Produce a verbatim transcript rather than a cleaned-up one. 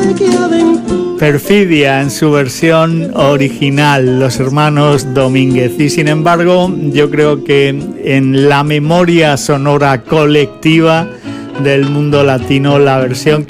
Perfidia en su versión original, los hermanos Domínguez. Y sin embargo, yo creo que en la memoria sonora colectiva del mundo latino, la versión